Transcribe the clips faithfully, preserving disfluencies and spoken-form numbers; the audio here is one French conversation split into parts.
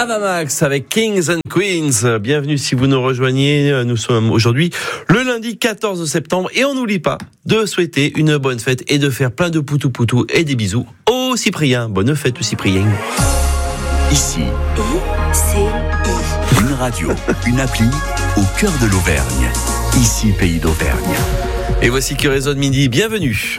Ava Max avec Kings and Queens. Bienvenue si vous nous rejoignez. Nous sommes aujourd'hui le lundi quatorze septembre et on n'oublie pas de souhaiter une bonne fête et de faire plein de poutou poutou et des bisous aux Cypriens. Bonne fête aux Cypriens. Ici, une radio, une appli au cœur de l'Auvergne. Ici, Pays d'Auvergne. Et voici qui résonne midi. Bienvenue.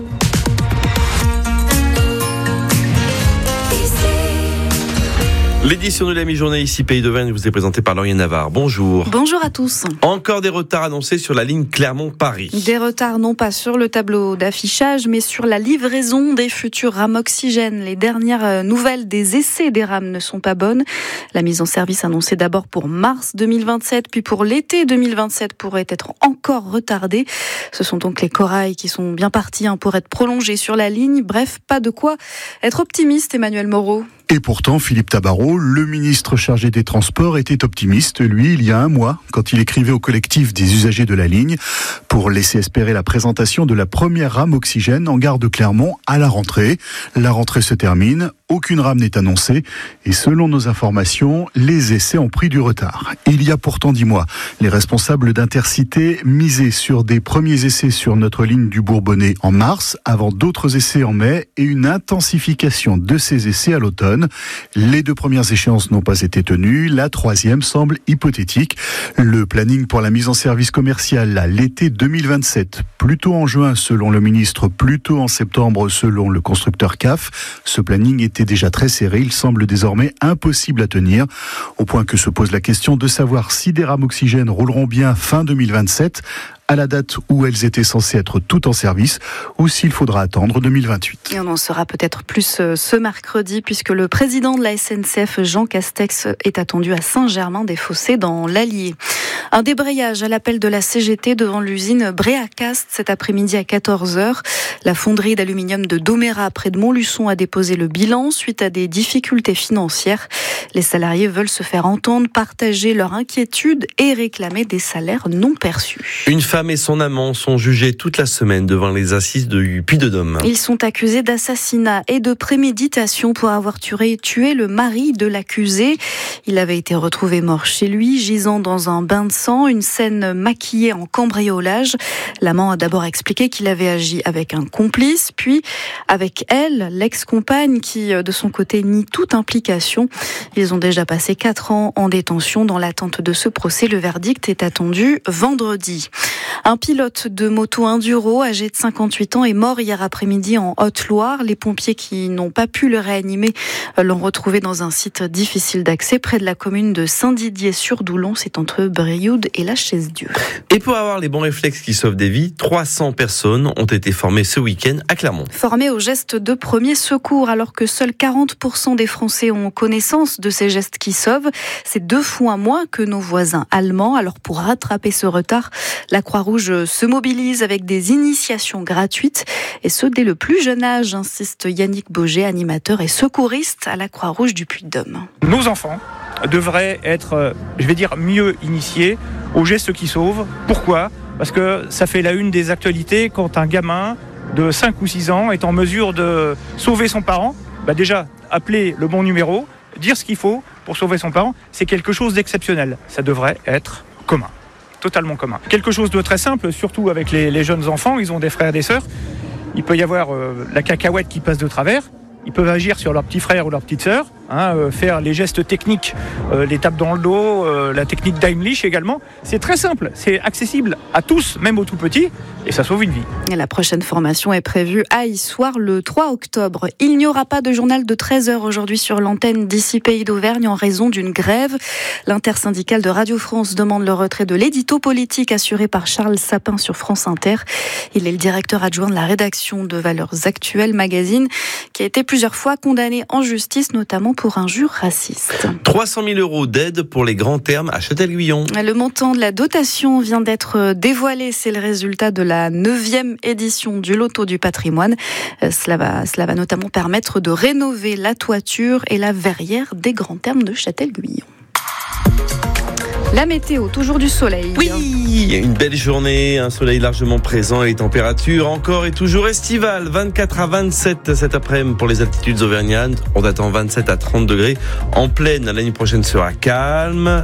L'édition de la mi-journée ici Pays d'Auvergne vous est présentée par Lauriane Navarre. Bonjour. Bonjour à tous. Encore des retards annoncés sur la ligne Clermont-Paris. Des retards non pas sur le tableau d'affichage, mais sur la livraison des futurs rames oxygène. Les dernières nouvelles des essais des rames ne sont pas bonnes. La mise en service annoncée d'abord pour mars deux mille vingt-sept, puis pour l'été deux mille vingt-sept pourrait être encore retardée. Ce sont donc les corails qui sont bien partis hein, pour être prolongés sur la ligne. Bref, pas de quoi être optimiste, Emmanuel Moreau. Et pourtant, Philippe Tabarot, le ministre chargé des Transports, était optimiste, lui, il y a un mois, quand il écrivait au collectif des usagers de la ligne pour laisser espérer la présentation de la première rame oxygène en gare de Clermont à la rentrée. La rentrée se termine, aucune rame n'est annoncée et selon nos informations, les essais ont pris du retard. Il y a pourtant dix mois, les responsables d'Intercité misaient sur des premiers essais sur notre ligne du Bourbonnais en mars, avant d'autres essais en mai et une intensification de ces essais à l'automne. Les deux premières échéances n'ont pas été tenues, la troisième semble hypothétique. Le planning pour la mise en service commerciale à l'été deux mille vingt-sept, plutôt en juin selon le ministre, plutôt en septembre selon le constructeur C A F. Ce planning était déjà très serré, il semble désormais impossible à tenir, au point que se pose la question de savoir si des rames oxygène rouleront bien fin deux mille vingt-sept, à la date où elles étaient censées être toutes en service, ou s'il faudra attendre deux mille vingt-huit. Et on en saura peut-être plus ce mercredi, puisque le président de la S N C F, Jean Castex, est attendu à Saint-Germain-des-Fossés, dans l'Allier. Un débrayage à l'appel de la C G T devant l'usine Bréacast cet après-midi à quatorze heures. La fonderie d'aluminium de Domérat, près de Montluçon, a déposé le bilan suite à des difficultés financières. Les salariés veulent se faire entendre, partager leur inquiétude et réclamer des salaires non perçus. Une femme et son amant sont jugés toute la semaine devant les assises de Puy-de-Dôme. Ils sont accusés d'assassinat et de préméditation pour avoir tué, tué le mari de l'accusé. Il avait été retrouvé mort chez lui, gisant dans un bain de sang, une scène maquillée en cambriolage. L'amant a d'abord expliqué qu'il avait agi avec un complice, puis avec elle, l'ex-compagne, qui de son côté nie toute implication. Ils ont déjà passé quatre ans en détention. Dans l'attente de ce procès, le verdict est attendu vendredi. Un pilote de moto enduro âgé de cinquante-huit ans est mort hier après-midi en Haute-Loire. Les pompiers qui n'ont pas pu le réanimer l'ont retrouvé dans un site difficile d'accès près de la commune de Saint-Didier-sur-Doulon. C'est entre Brioude et la Chaise-Dieu. Et pour avoir les bons réflexes qui sauvent des vies, trois cents personnes ont été formées ce week-end à Clermont. Formées aux gestes de premier secours, alors que seuls quarante pour cent des Français ont connaissance de ces gestes qui sauvent. C'est deux fois moins que nos voisins allemands. Alors pour rattraper ce retard, la Croix-Rouge se mobilise avec des initiations gratuites, et ce dès le plus jeune âge, insiste Yannick Boger, animateur et secouriste à la Croix-Rouge du Puy-de-Dôme. Nos enfants devraient être, je vais dire, mieux initiés aux gestes qui sauvent. Pourquoi ? Parce que ça fait la une des actualités quand un gamin de cinq ou six ans est en mesure de sauver son parent. Bah déjà, appeler le bon numéro, dire ce qu'il faut pour sauver son parent, c'est quelque chose d'exceptionnel. Ça devrait être commun. Totalement commun. Quelque chose de très simple, surtout avec les, les jeunes enfants, ils ont des frères et des sœurs. Il peut y avoir euh, la cacahuète qui passe de travers. Ils peuvent agir sur leur petit frère ou leur petite sœur, hein, euh, faire les gestes techniques, euh, les tapes dans le dos, euh, la technique d'Heimlich également. C'est très simple, c'est accessible à tous, même aux tout petits, et ça sauve une vie. Et la prochaine formation est prévue à Issoire le trois octobre. Il n'y aura pas de journal de treize heures aujourd'hui sur l'antenne d'ici Pays d'Auvergne en raison d'une grève. L'intersyndicale de Radio France demande le retrait de l'édito politique assuré par Charles Sapin sur France Inter. Il est le directeur adjoint de la rédaction de Valeurs Actuelles magazine qui a été plusieurs fois condamné en justice, notamment pour injures racistes. trois cent mille euros d'aide pour les grands termes à Châtel-Guyon. Le montant de la dotation vient d'être dévoilé. C'est le résultat de la neuvième édition du Loto du patrimoine. Cela va, cela va notamment permettre de rénover la toiture et la verrière des grands termes de Châtel-Guyon. La météo, toujours du soleil. Oui, une belle journée, un soleil largement présent et les températures encore et toujours estivales. vingt-quatre à vingt-sept cet après-midi pour les altitudes auvergnanes. On attend vingt-sept à trente degrés. En plaine, la nuit prochaine sera calme.